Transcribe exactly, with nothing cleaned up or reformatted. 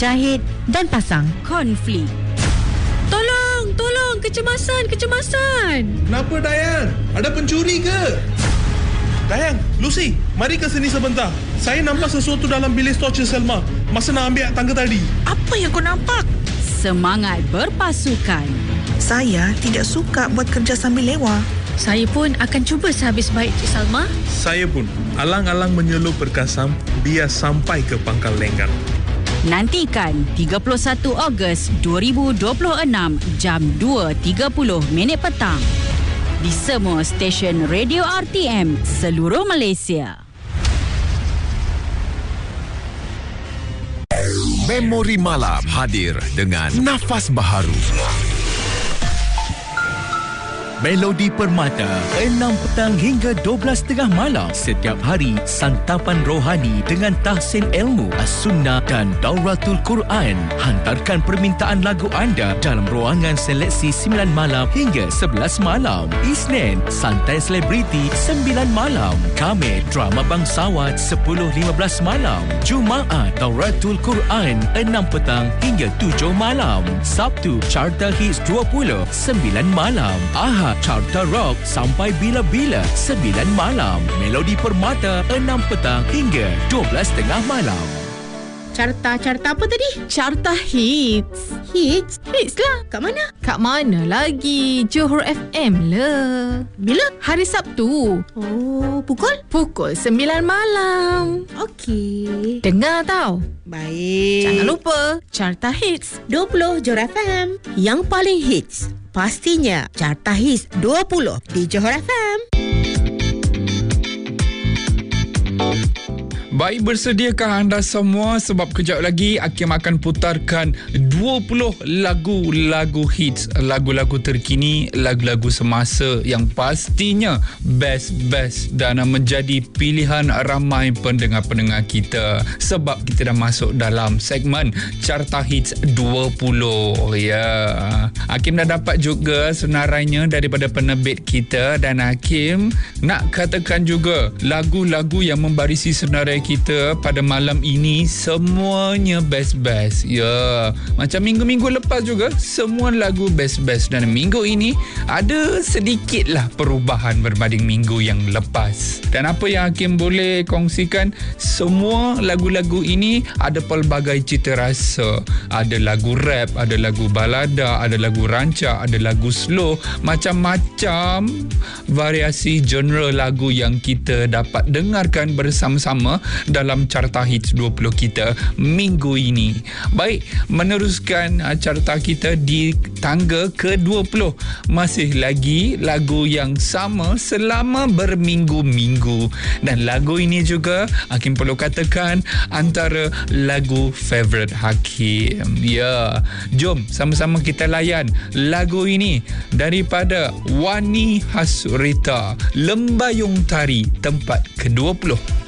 jahit dan pasang. Konflik. Tolong, tolong, kecemasan, kecemasan. Kenapa, Dayang? Ada pencuri ke? Dayang, Lucy, mari ke sini sebentar. Saya nampak sesuatu dalam bilik stor Cik Selma masa nak ambil tangga tadi. Apa yang kau nampak? Semangat berpasukan. Saya tidak suka buat kerja sambil lewa. Saya pun akan cuba sehabis baik Cik Salma. Saya pun alang-alang menyelup berkasam biar sampai ke pangkal lenggang. Nantikan tiga puluh satu Ogos dua ribu dua puluh enam jam dua tiga puluh minit petang di semua stesen radio R T M seluruh Malaysia. Memori Malam hadir dengan nafas baharu. Melodi Permata, enam petang hingga dua belas tiga puluh malam. Setiap hari, santapan rohani dengan tahsin ilmu, as-sunnah dan dauratul Quran. Hantarkan permintaan lagu anda dalam ruangan seleksi sembilan malam hingga sebelas malam. Isnin, santai selebriti sembilan malam. Khamis, drama bangsawan sepuluh lima belas malam. Jumaat, dauratul Quran enam petang hingga tujuh malam. Sabtu, Carta Hits dua puluh sembilan malam. Ahad, Carta Rock sampai bila-bila sembilan malam. Melodi Permata enam petang hingga dua belas tengah malam. Carta-carta apa tadi? Carta Hits. Hits? Hits lah. Kat mana? Kat mana lagi? Johor F M lah. Bila? Hari Sabtu. Oh, pukul? Pukul sembilan malam. Okey. Dengar tau. Baik. Jangan lupa Carta Hits dua puluh Johor F M. Yang paling hits. Pastinya Carta Hits dua puluh di Johor F M. Baik, bersediakah anda semua? Sebab kejap lagi Hakim akan putarkan dua puluh lagu-lagu hits, lagu-lagu terkini, lagu-lagu semasa yang pastinya best-best dan menjadi pilihan ramai pendengar-pendengar kita. Sebab kita dah masuk dalam segmen Carta Hits dua puluh. Ya, Hakim dah dapat juga senarainya daripada penerbit kita dan Hakim nak katakan juga lagu-lagu yang membarisi senarai kita pada malam ini semuanya best-best. Ya, macam minggu-minggu lepas juga semua lagu best-best dan minggu ini ada sedikitlah perubahan berbanding minggu yang lepas. Dan apa yang Hakim boleh kongsikan, semua lagu-lagu ini ada pelbagai cita rasa. Ada lagu rap, ada lagu balada, ada lagu rancak, ada lagu slow, macam-macam variasi genre lagu yang kita dapat dengarkan bersama-sama dalam Carta Hits dua puluh kita minggu ini. Baik, meneruskan uh, carta kita di tangga ke dua puluh. Masih lagi lagu yang sama selama berminggu-minggu. Dan lagu ini juga Hakim perlu katakan antara lagu favourite Hakim. Ya, jom sama-sama kita layan lagu ini daripada Wani Hasrita, Lembayung Tari, tempat ke dua puluh.